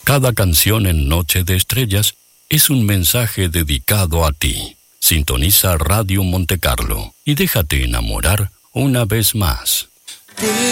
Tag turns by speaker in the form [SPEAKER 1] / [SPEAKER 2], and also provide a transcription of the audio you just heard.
[SPEAKER 1] Cada canción en Noche de Estrellas es un mensaje dedicado a ti. Sintoniza Radio Monte Carlo y déjate enamorar una vez más.